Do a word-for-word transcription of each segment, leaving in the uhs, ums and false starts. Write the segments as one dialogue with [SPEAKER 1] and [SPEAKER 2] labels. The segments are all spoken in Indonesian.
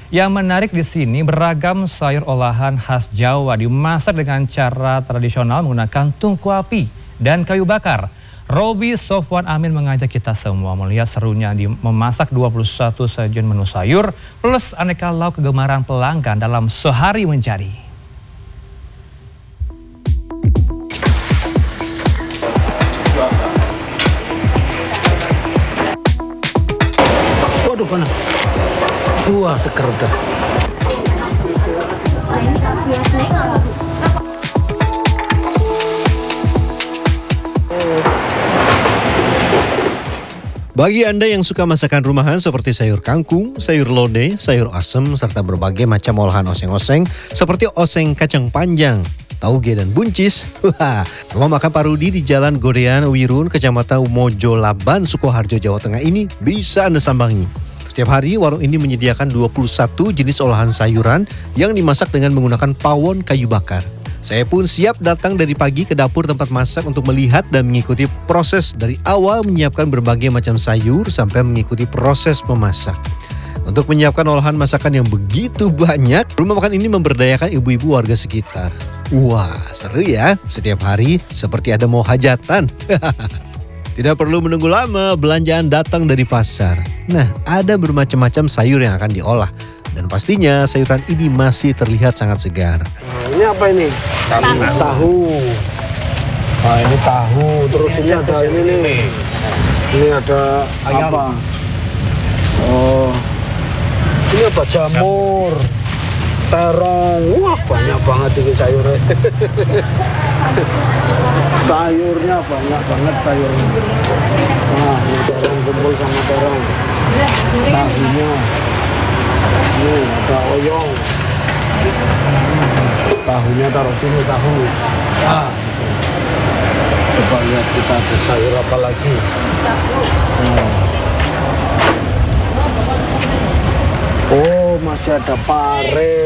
[SPEAKER 1] Yang menarik di sini beragam sayur olahan khas Jawa dimasak dengan cara tradisional menggunakan tungku api dan kayu bakar. Robi Sofwan Amin mengajak kita semua melihat serunya di memasak dua puluh satu sajian menu sayur plus aneka lauk kegemaran pelanggan dalam sehari menjadi.
[SPEAKER 2] Waduh panas. Wah, seger dah.
[SPEAKER 3] Bagi Anda yang suka masakan rumahan seperti sayur kangkung, sayur lodeh, sayur asem, serta berbagai macam olahan oseng-oseng seperti oseng kacang panjang, tauge dan buncis. Wah, rumah makan Pak Rudi di Jalan Godean Wirun, Kecamatan Mojo Laban, Sukoharjo, Jawa Tengah ini bisa Anda sambangi. Setiap hari warung ini menyediakan dua puluh satu jenis olahan sayuran yang dimasak dengan menggunakan pawon kayu bakar. Saya pun siap datang dari pagi ke dapur tempat masak untuk melihat dan mengikuti proses dari awal menyiapkan berbagai macam sayur sampai mengikuti proses memasak. Untuk menyiapkan olahan masakan yang begitu banyak, rumah makan ini memberdayakan ibu-ibu warga sekitar. Wah, seru ya. Setiap hari seperti ada mau hajatan. Tidak perlu menunggu lama, belanjaan datang dari pasar. Nah, ada bermacam-macam sayur yang akan diolah. Dan pastinya sayuran ini masih terlihat sangat segar.
[SPEAKER 2] Nah, ini apa ini? Tahu. Tahu. Nah, ini tahu. Terus ini ada ini nih. Ini ada apa? Oh. Ini apa? Jamur. Terong. Wah, banyak banget ini sayurnya. Sayurnya banyak banget sayurnya. Nah, ini terong kumpul sama terong. Tahunya. Ini ada oyong. Tahunya taruh sini, tahu. Ah, coba lihat kita ada sayur apa lagi. Hmm. Oh, masih ada pare.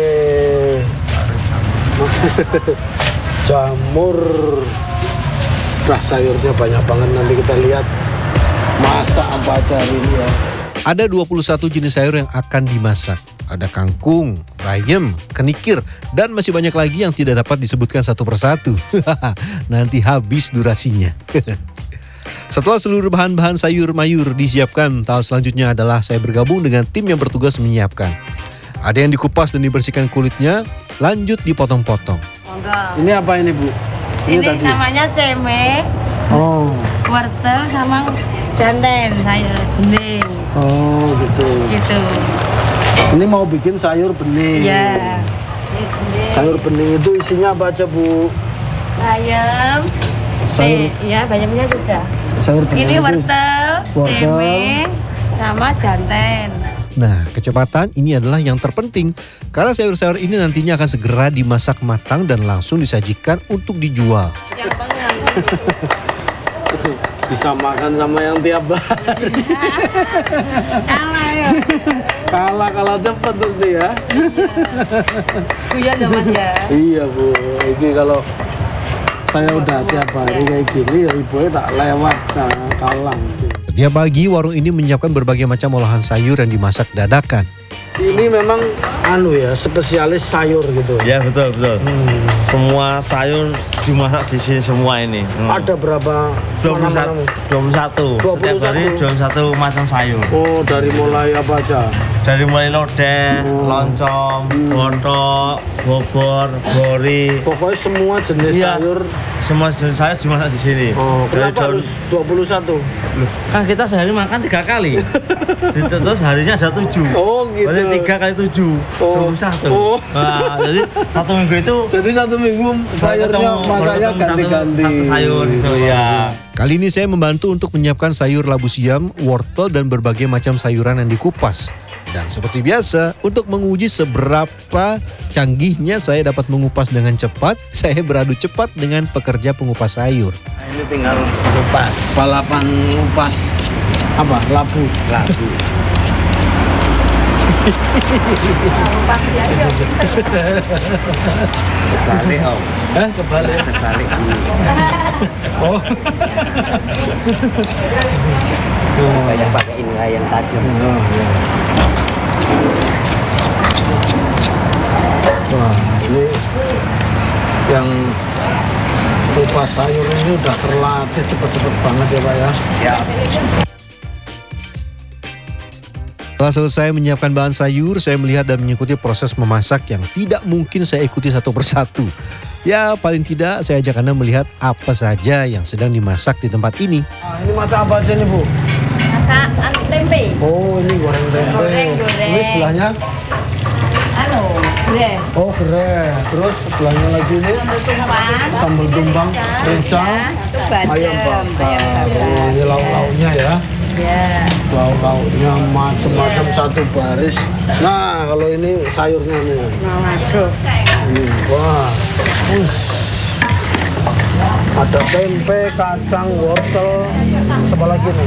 [SPEAKER 2] Jamur. Nah, sayurnya banyak banget, nanti kita lihat masak apa aja hari ini ya.
[SPEAKER 3] Ada dua puluh satu jenis sayur yang akan dimasak. Ada kangkung, bayam, kenikir, dan masih banyak lagi yang tidak dapat disebutkan satu persatu. Nanti habis durasinya. Setelah seluruh bahan-bahan sayur mayur disiapkan, tahap selanjutnya adalah saya bergabung dengan tim yang bertugas menyiapkan. Ada yang dikupas dan dibersihkan kulitnya, lanjut dipotong-potong.
[SPEAKER 2] Ini apa ini, Bu?
[SPEAKER 4] Ini, ini namanya ceme,
[SPEAKER 2] oh,
[SPEAKER 4] wortel sama janten, sayur bening.
[SPEAKER 2] Oh, gitu.
[SPEAKER 4] Gitu.
[SPEAKER 2] Ini mau bikin sayur bening.
[SPEAKER 4] Iya.
[SPEAKER 2] Sayur bening itu isinya apa aja, Bu?
[SPEAKER 4] Bayam.
[SPEAKER 2] Sayur.
[SPEAKER 4] Iya, bayamnya sudah.
[SPEAKER 2] Sayur bening.
[SPEAKER 4] Ini wortel,
[SPEAKER 2] wortel,
[SPEAKER 4] ceme, sama janten.
[SPEAKER 3] Nah, kecepatan ini adalah yang terpenting karena sayur-sayur ini nantinya akan segera dimasak matang dan langsung disajikan untuk dijual.
[SPEAKER 4] Yang banget.
[SPEAKER 2] Disamakan sama yang tiap hari.
[SPEAKER 4] Kalah ya.
[SPEAKER 2] Kalah kalah cepet terus nih ya.
[SPEAKER 4] Iya ya Mas ya.
[SPEAKER 2] Iya, Bu. Ini kalau saya udah tiap hari kayak gini ya ibunya tak lewat nah, kalah.
[SPEAKER 3] Setiap pagi warung ini menyiapkan berbagai macam olahan sayur yang dimasak dadakan.
[SPEAKER 2] Ini memang anu ya, spesialis sayur gitu.
[SPEAKER 5] Ya, betul betul.
[SPEAKER 2] Hmm.
[SPEAKER 5] Semua sayur dimasak di sini semua ini. Hmm.
[SPEAKER 2] Ada berapa?
[SPEAKER 5] dua puluh satu. dua puluh satu. Setiap hari dua puluh satu macam sayur.
[SPEAKER 2] Oh, dari mulai apa aja?
[SPEAKER 5] Dari mulai lodeh, oh. loncom, hmm. botok, bobor, bori.
[SPEAKER 2] Pokoknya semua jenis
[SPEAKER 5] iya,
[SPEAKER 2] sayur.
[SPEAKER 5] Semua jenis sayur dimasak di sini.
[SPEAKER 2] Oh, kenapa harus dua puluh satu?
[SPEAKER 5] Loh, kan kita sehari makan tiga kali. Terus harinya ada tujuh.
[SPEAKER 2] Oh, gitu.
[SPEAKER 5] Berarti tiga kali tujuh.
[SPEAKER 2] Oh.
[SPEAKER 5] dua puluh satu.
[SPEAKER 2] Oh.
[SPEAKER 5] Nah, jadi satu minggu itu.
[SPEAKER 2] Jadi satu minggu sayurnya masaknya ganti-ganti.
[SPEAKER 5] Satu, satu sayur gitu ya.
[SPEAKER 3] Kali ini saya membantu untuk menyiapkan sayur labu siam, wortel, dan berbagai macam sayuran yang dikupas. Dan seperti biasa, untuk menguji seberapa canggihnya saya dapat mengupas dengan cepat, saya beradu cepat dengan pekerja pengupas sayur.
[SPEAKER 2] Nah, ini tinggal kupas. Balapan ngupas apa? Labu. Labu.
[SPEAKER 5] Kebalik om.
[SPEAKER 2] Eh, kebalik.
[SPEAKER 5] Kebalik.
[SPEAKER 2] Oh.
[SPEAKER 5] Kayak pakai ini yang tajam.
[SPEAKER 2] Oh, ya. Wah, sayur ini udah terlatih cepet-cepet banget ya Pak ya.
[SPEAKER 5] Siap.
[SPEAKER 3] Setelah selesai menyiapkan bahan sayur, saya melihat dan mengikuti proses memasak yang tidak mungkin saya ikuti satu persatu. Ya, paling tidak saya ajak Anda melihat apa saja yang sedang dimasak di tempat ini.
[SPEAKER 2] Nah, ini masak apa aja nih Bu?
[SPEAKER 4] Masak anu tempe.
[SPEAKER 2] Oh, ini goreng tempe.
[SPEAKER 4] Goreng, goreng.
[SPEAKER 2] Ini sebelahnya?
[SPEAKER 4] Anu, gurih.
[SPEAKER 2] Oh, gerai. Terus sebelahnya lagi ini?
[SPEAKER 4] Sambal tumbang.
[SPEAKER 2] Sambal tumbang, reca,
[SPEAKER 4] Ya, itu bacem.
[SPEAKER 2] ayam bakar. Oh, ini lauk-lauknya ya.
[SPEAKER 4] Ya.
[SPEAKER 2] Lauk-lauknya macam-macam satu baris. Nah, kalau ini sayurnya nih.
[SPEAKER 4] Mau aduk.
[SPEAKER 2] Hmm, wah, us. Ada tempe, kacang, wortel, apa lagi nih?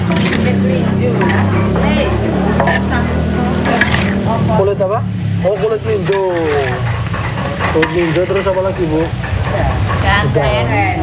[SPEAKER 2] Kulit apa? Oh, kulit minjo. Kulit minjo, terus apa lagi Bu?
[SPEAKER 4] Janten.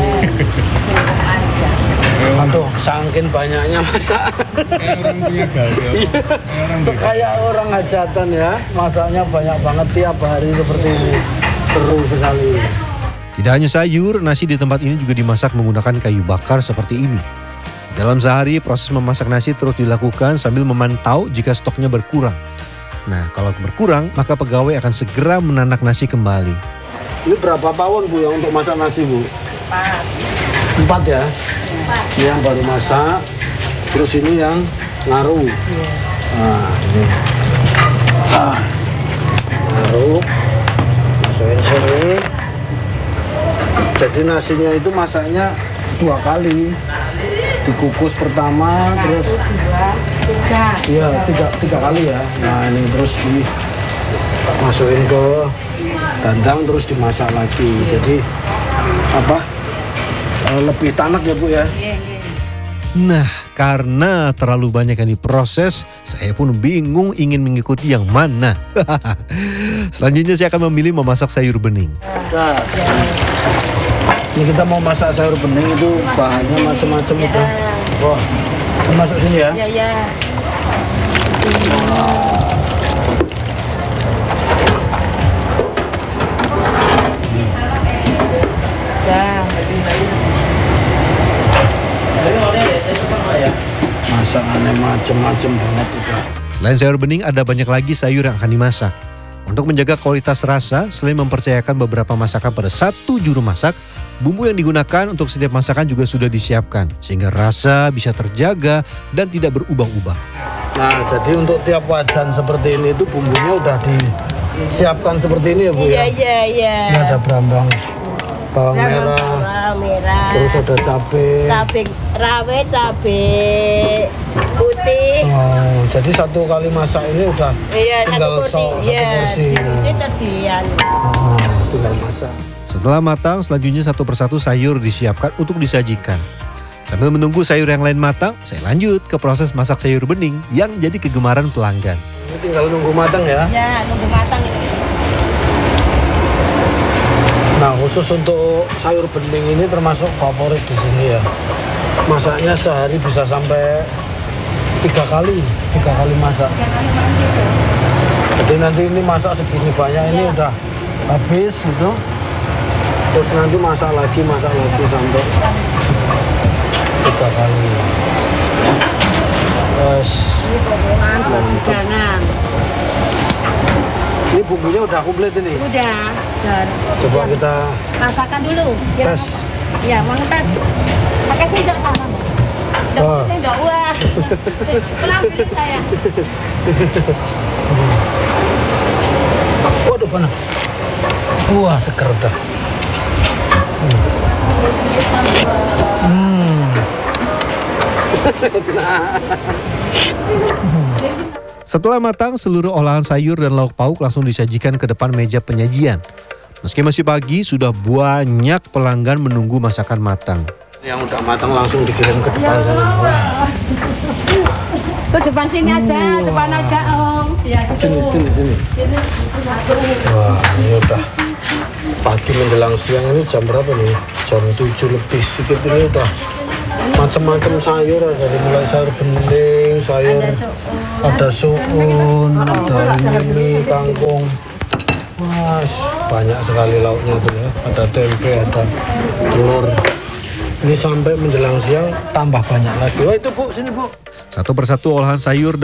[SPEAKER 2] Aduh, saking banyaknya masak.
[SPEAKER 5] Orang punya gaya.
[SPEAKER 2] Kayak orang hajatan ya, masaknya banyak banget tiap hari seperti ini. Seru sekali.
[SPEAKER 3] Tidak hanya sayur, nasi di tempat ini juga dimasak menggunakan kayu bakar seperti ini. Dalam sehari, proses memasak nasi terus dilakukan sambil memantau jika stoknya berkurang. Nah, kalau berkurang, maka pegawai akan segera menanak nasi kembali.
[SPEAKER 2] Ini berapa pawon Bu yang untuk masak nasi Bu?
[SPEAKER 4] Empat.
[SPEAKER 2] Empat ya?
[SPEAKER 4] Empat.
[SPEAKER 2] Ini yang baru masak, terus ini yang ngaru. Nah, ini. Ah, ngaru, masukin sini. Jadi nasinya itu masaknya dua kali. Dikukus pertama, terus
[SPEAKER 4] Dua, tiga.
[SPEAKER 2] iya tiga, tiga kali ya. Nah ini terus dimasukin ke dandang, terus dimasak lagi. Jadi apa? eh, Lebih tanak ya Bu ya.
[SPEAKER 3] Nah, karena terlalu banyak yang diproses, saya pun bingung ingin mengikuti yang mana. Selanjutnya saya akan memilih memasak sayur bening.
[SPEAKER 2] Nah, ini kita mau masak sayur bening itu bahannya macam-macam udah. Wah, ini masuk sini ya.
[SPEAKER 4] Ya, ya. Ya.
[SPEAKER 2] Masakannya macam-macam banget udah.
[SPEAKER 3] Selain sayur bening, ada banyak lagi sayur yang akan dimasak. Untuk menjaga kualitas rasa, selain mempercayakan beberapa masakan pada satu juru masak, bumbu yang digunakan untuk setiap masakan juga sudah disiapkan, sehingga rasa bisa terjaga dan tidak berubah-ubah.
[SPEAKER 2] Nah, jadi untuk tiap wajan seperti ini itu bumbunya udah disiapkan seperti ini ya Bu
[SPEAKER 4] Iya,
[SPEAKER 2] ya.
[SPEAKER 4] iya, iya.
[SPEAKER 2] Ini ada berambang, bawang merah,
[SPEAKER 4] Bawang merah.
[SPEAKER 2] terus ada cabai.
[SPEAKER 4] Cabai rawit, cabai putih.
[SPEAKER 2] Oh, jadi satu kali masak ini udah
[SPEAKER 4] Iya, satu
[SPEAKER 2] tinggal
[SPEAKER 4] porsi.
[SPEAKER 2] so- satu
[SPEAKER 4] Iya,
[SPEAKER 2] porsi.
[SPEAKER 4] ini terdian.
[SPEAKER 2] Oh, tinggal masak.
[SPEAKER 3] Setelah matang, selanjutnya satu persatu sayur disiapkan untuk disajikan. Sambil menunggu sayur yang lain matang, saya lanjut ke proses masak sayur bening yang jadi kegemaran pelanggan.
[SPEAKER 2] Ini tinggal nunggu matang ya.
[SPEAKER 4] Ya, nunggu matang.
[SPEAKER 2] Nah, khusus untuk sayur bening ini termasuk favorit di sini ya. Masaknya sehari bisa sampai tiga kali, tiga kali masak. Jadi nanti ini masak segini banyak ini udah habis gitu. Terus nanti masak lagi, masak lagi sampai tiga kali. Terus
[SPEAKER 4] Mantap. Jangan.
[SPEAKER 2] ini bumbunya udah komplit ini.
[SPEAKER 4] Udah. Dan
[SPEAKER 2] Coba kita
[SPEAKER 4] masakan dulu.
[SPEAKER 2] tes.
[SPEAKER 4] Ya, mau ngetes. Pakai sendok sama. Sendok,
[SPEAKER 2] Wah.
[SPEAKER 4] sendok. Wah. Pulang dulu saya.
[SPEAKER 2] Waduh, panas. Wah, seger dah. Hmm.
[SPEAKER 3] Setelah matang, seluruh olahan sayur dan lauk pauk langsung disajikan ke depan meja penyajian. Meski masih pagi, sudah banyak pelanggan menunggu masakan matang.
[SPEAKER 2] Yang udah matang langsung dikirim ke depan sana. Wah.
[SPEAKER 4] Ke depan sini aja, depan aja Om. Ya,
[SPEAKER 2] Sini, sini, sini. Wah, ini udah pagi menjelang siang. Ini jam berapa nih? Jam tujuh lebih sedikit ini udah macam-macam sayur. Dari mulai sayur bening, sayur ada suun, ada ini kangkung. Wah, banyak sekali lauknya tuh ya. Ada tempe, ada telur. Ini sampai menjelang siang tambah banyak lagi. Wah itu Bu, sini Bu.
[SPEAKER 3] Satu persatu olahan sayur